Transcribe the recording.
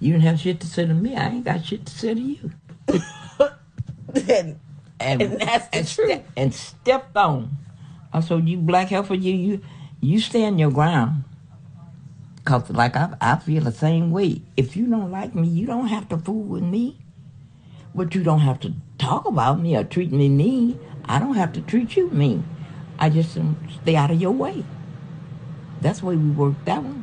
You didn't have shit to say to me. I ain't got shit to say to you. and that's the truth. And stepped on. So you black heifer, you stand your ground. Because like I feel the same way. If you don't like me, you don't have to fool with me. But you don't have to talk about me or treat me mean. I don't have to treat you mean. I just stay out of your way. That's the way we work that one.